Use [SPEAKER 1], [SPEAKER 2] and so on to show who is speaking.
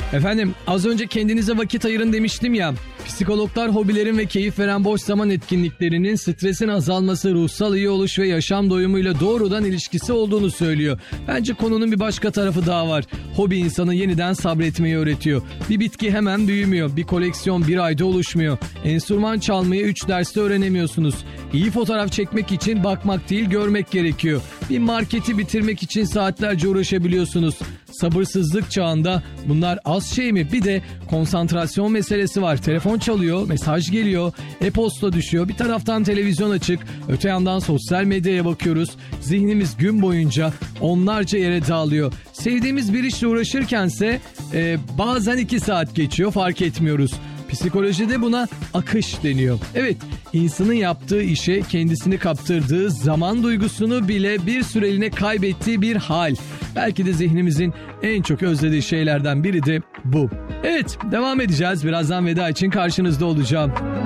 [SPEAKER 1] Efendim, az önce kendinize vakit ayırın demiştim ya. Psikologlar hobilerin ve keyif veren boş zaman etkinliklerinin stresin azalması, ruhsal iyi oluş ve yaşam doyumuyla doğrudan ilişkisi olduğunu söylüyor. Bence konunun bir başka tarafı daha var. Hobi insanı yeniden sabretmeyi öğretiyor. Bir bitki hemen büyümüyor. Bir koleksiyon bir ayda oluşmuyor. Enstrüman çalmayı 3 derste öğrenemiyorsunuz. İyi fotoğraf çekmek için bakmak değil görmek gerekiyor. Bir marketi bitirmek için saatlerce uğraşabiliyorsunuz. Sabırsızlık çağında bunlar az şey mi? Bir de konsantrasyon meselesi var. Telefon çalıyor, mesaj geliyor, e-posta düşüyor. Bir taraftan televizyon açık, öte yandan sosyal medyaya bakıyoruz. Zihnimiz gün boyunca onlarca yere dağılıyor. Sevdiğimiz bir işle uğraşırkense bazen 2 saat geçiyor, fark etmiyoruz. Psikolojide buna akış deniyor. Evet, insanın yaptığı işe kendisini kaptırdığı, zaman duygusunu bile bir süreliğine kaybettiği bir hal. Belki de zihnimizin en çok özlediği şeylerden biri de bu. Evet, devam edeceğiz. Birazdan veda için karşınızda olacağım.